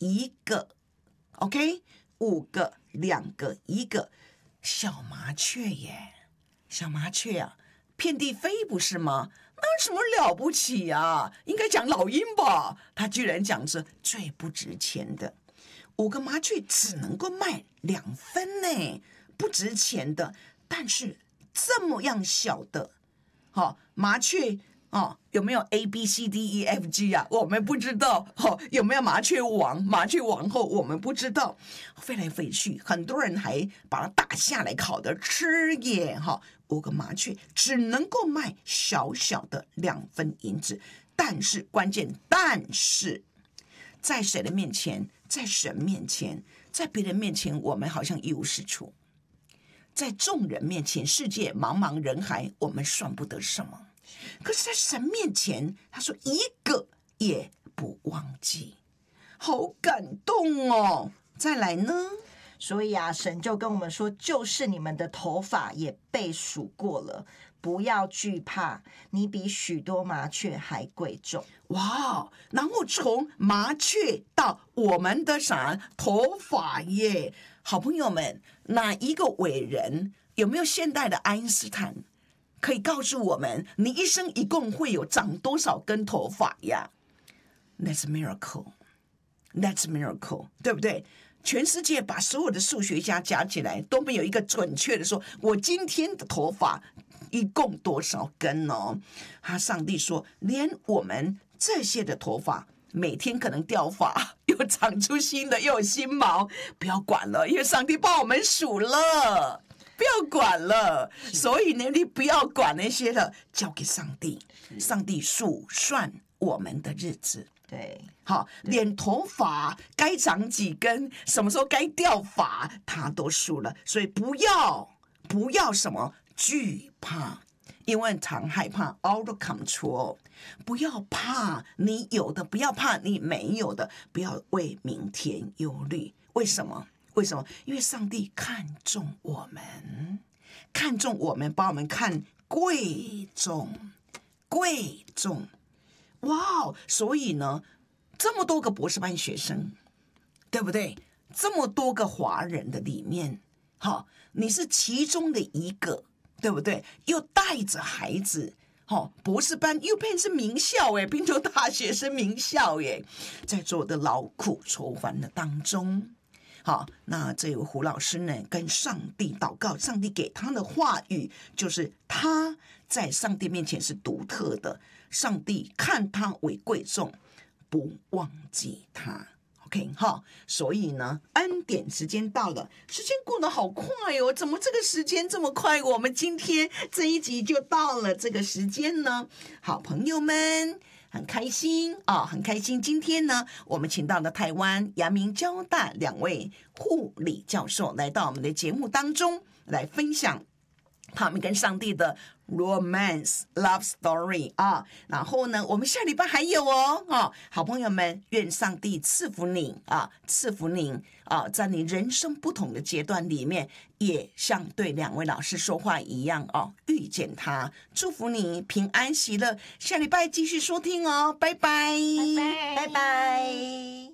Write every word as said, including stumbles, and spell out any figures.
一个 OK， 五个两个一个小麻雀耶，小麻雀啊，遍地飞不是吗？那有什么了不起啊？应该讲老鹰吧，他居然讲着最不值钱的。五个麻雀只能够卖两分呢，不值钱的。但是这么样小的，好、哦、麻雀哦，有没有 A B C D E F G 啊？我们不知道。哦，有没有麻雀王、麻雀王后？我们不知道。飞来飞去，很多人还把它打下来烤着吃耶。哈、哦，五个麻雀只能够卖小小的两分银子。但是关键，但是在谁的面前？在神面前，在别人面前，我们好像一无是处；在众人面前，世界茫茫人海，我们算不得什么。可是在神面前，他说一个也不忘记，好感动哦。再来呢， 所以啊，神就跟我们说，就是你们的头发也被数过了，不要惧怕，你比许多麻雀还贵重。 哇！然后从麻雀到我们的啥头发耶，好朋友们，哪一个伟人，有没有现代的爱因斯坦可以告诉我们，你一生一共会有长多少根头发呀？ That's a miracle, That's a miracle， 对不对？全世界把所有的数学家加起来都没有一个准确的说，我今天的头发一共多少根哦？他上帝说，连我们这些的头发每天可能掉发，又长出新的，又有新毛，不要管了，因为上帝帮我们数了，不要管了。所以呢，你不要管那些的，交给上帝，上帝数算我们的日子。 对， 好，连头发该长几根，什么时候该掉发，他都数了。所以不要不要什么惧怕，因为常害怕 out of control。不要怕你有的，不要怕你没有的，不要为明天忧虑。为什么？为什么？因为上帝看重我们，看重我们，把我们看贵重，贵重。哇，所以呢，这么多个博士班学生，对不对？这么多个华人的里面，好，你是其中的一个，对不对？又带着孩子，好，博士班又变成名校诶，滨州大学是名校耶，在做的劳苦愁烦的当中。好，那这位胡老师呢，跟上帝祷告，上帝给他的话语就是他在上帝面前是独特的，上帝看他为贵重，不忘记他。OK 哈，所以呢，恩典时间到了，时间过得好快哦，怎么这个时间这么快？我们今天这一集就到了这个时间呢，好朋友们。很开心啊、哦，很开心！今天呢，我们请到了台湾阳明交大两位护理教授来到我们的节目当中，来分享他们跟上帝的 romance love story 啊。然后呢，我们下礼拜还有哦，啊，好朋友们，愿上帝赐福你啊，赐福您啊，在你人生不同的阶段里面，也像对两位老师说话一样哦，遇见他，祝福你平安喜乐。下礼拜继续收听哦，拜拜， 拜拜，拜拜。